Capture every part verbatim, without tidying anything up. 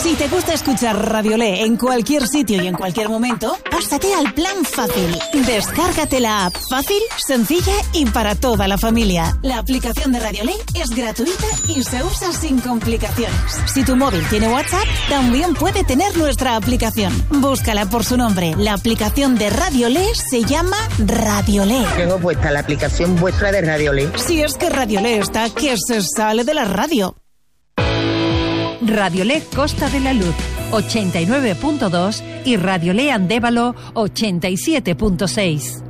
Si te gusta escuchar Radiolé en cualquier sitio y en cualquier momento, pásate al plan fácil. Descárgate la app fácil, sencilla y para toda la familia. La aplicación de Radiolé es gratuita y se usa sin complicaciones. Si tu móvil tiene WhatsApp, también puede tener nuestra aplicación. Búscala por su nombre. La aplicación de Radiolé se llama Radiolé. Tengo puesta la aplicación vuestra de Radiolé. Si es que Radiolé está que se sale de la radio. Radiolé Costa de la Luz ochenta y nueve punto dos y Radiolé Andévalo ochenta y siete punto seis.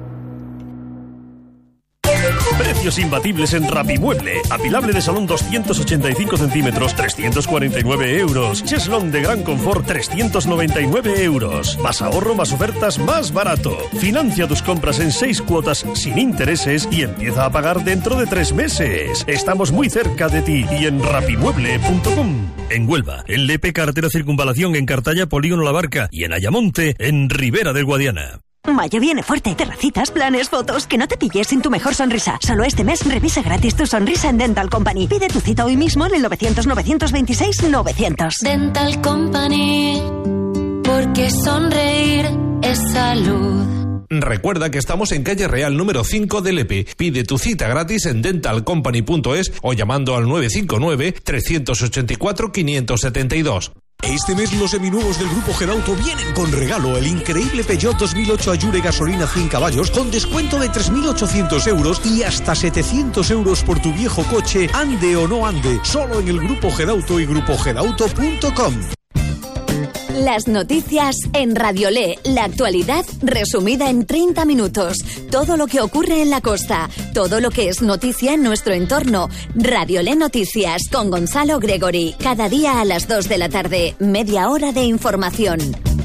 Precios imbatibles en Rapimueble. Apilable de salón doscientos ochenta y cinco centímetros, trescientos cuarenta y nueve euros. Cheslón de gran confort, trescientos noventa y nueve euros. Más ahorro, más ofertas, más barato. Financia tus compras en seis cuotas sin intereses y empieza a pagar dentro de tres meses. Estamos muy cerca de ti y en rapimueble punto com. En Huelva, en Lepe, carretera Circunvalación, en Cartaya, Polígono La Barca y en Ayamonte, en Ribera del Guadiana. Mayo viene fuerte. Terracitas, planes, fotos. Que no te pilles sin tu mejor sonrisa. Solo este mes revisa gratis tu sonrisa en Dental Company. Pide tu cita hoy mismo en el novecientos, novecientos veintiséis, novecientos. Dental Company, porque sonreír es salud. Recuerda que estamos en calle Real número cinco de Lepe. Pide tu cita gratis en dental company punto es o llamando al nueve cinco nueve, tres ocho cuatro, cinco siete dos. Este mes los seminuevos del Grupo Gedauto vienen con regalo el increíble Peugeot dos mil ocho Allure gasolina cien caballos con descuento de tres mil ochocientos euros y hasta setecientos euros por tu viejo coche, ande o no ande, solo en el Grupo Gedauto y grupo gedauto punto com. Las noticias en Radiolé, la actualidad resumida en treinta minutos. Todo lo que ocurre en la costa, todo lo que es noticia en nuestro entorno. Radiolé Noticias con Gonzalo Gregory. Cada día a las dos de la tarde, media hora de información.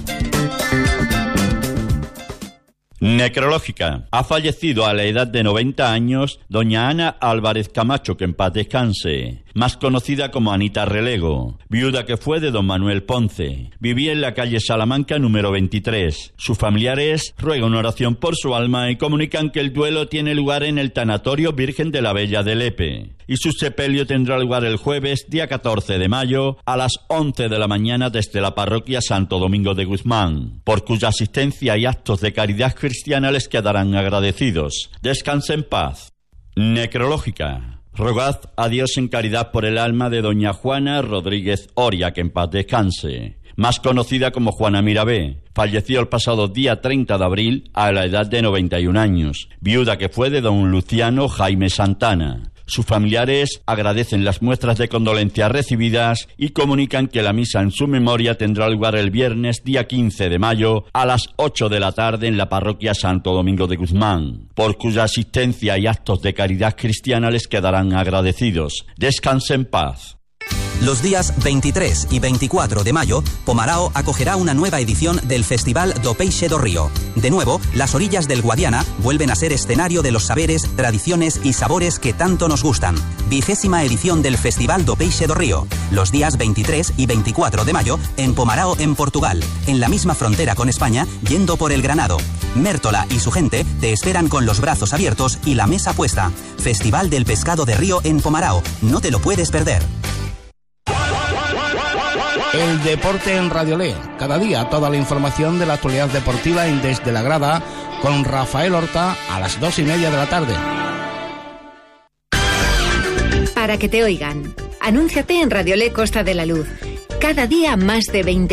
Necrológica. Ha fallecido a la edad de noventa años doña Ana Álvarez Camacho, que en paz descanse, más conocida como Anita Relego, viuda que fue de don Manuel Ponce. Vivía en la calle Salamanca número veintitrés. Sus familiares ruegan una oración por su alma y comunican que el duelo tiene lugar en el Tanatorio Virgen de la Bella de Lepe y su sepelio tendrá lugar el jueves, día catorce de mayo, a las once de la mañana desde la parroquia Santo Domingo de Guzmán, por cuya asistencia y actos de caridad cristiana les quedarán agradecidos. Descanse en paz. Necrológica. Rogad a Dios en caridad por el alma de doña Juana Rodríguez Oria, que en paz descanse, más conocida como Juana Mirabé. Falleció el pasado día treinta de abril a la edad de noventa y un años, viuda que fue de don Luciano Jaime Santana. Sus familiares agradecen las muestras de condolencia recibidas y comunican que la misa en su memoria tendrá lugar el viernes, día quince de mayo, a las ocho de la tarde en la parroquia Santo Domingo de Guzmán, por cuya asistencia y actos de caridad cristiana les quedarán agradecidos. Descanse en paz. Los días veintitrés y veinticuatro de mayo, Pomarao acogerá una nueva edición del Festival do Peixe do Río. De nuevo, las orillas del Guadiana vuelven a ser escenario de los saberes, tradiciones y sabores que tanto nos gustan. Vigésima edición del Festival do Peixe do Río. Los días veintitrés y veinticuatro de mayo, en Pomarao, en Portugal, en la misma frontera con España, yendo por el Granado. Mértola y su gente te esperan con los brazos abiertos y la mesa puesta. Festival del Pescado de Río en Pomarao. No te lo puedes perder. El deporte en Radiolé. Cada día toda la información de la actualidad deportiva en Desde la Grada con Rafael Horta a las dos y media de la tarde. Para que te oigan, anúnciate en Radiolé Costa de la Luz. Cada día más de veinte